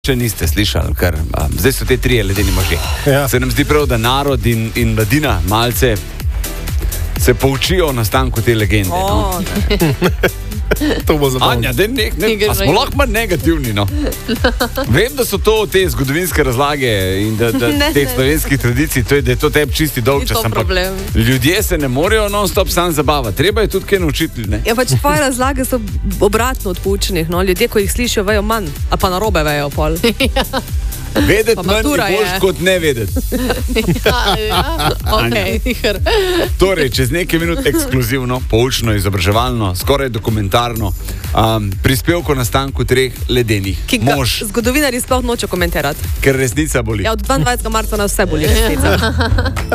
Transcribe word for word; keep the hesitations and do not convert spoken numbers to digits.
Če niste slišali, ker um, zdaj so te trije ledeni možje. Ja. Se nam zdi prav, da narod in, in mladina malce se poučijo o nastanku te legende. O, No? To bo zabavno. Anja, daj nek, ne, Igor a smo Žajn. lahko manj negativni, no? Vem, da so to te zgodovinske razlage in da, da Ne, teh ne. slovenskih tradicij, to je, da je to tebi čisti dolgčas. Ni to problem. Ljudje se ne morejo non-stop sam zabavati. Treba je tudi kaj naučiti, ne? Ja, pač tvoje razlage so obratno od poučenih. No? Ljudje, ko jih slišijo, vejo manj, a pa narobe vejo pol. Vedeti Pa manj je matura boljš je. kot ne vedeti. Ja, ja. Okay. Torej, čez nekaj minut ekskluzivno, poučno, izobraževalno, skoraj dokumentarno um, prispevko o nastanku treh ledenih Ki ga mož, zgodovinarji sploh nočejo komentirati. ker resnica boli. Ja, od dvaindvajsetega marca nas vse boli resnica.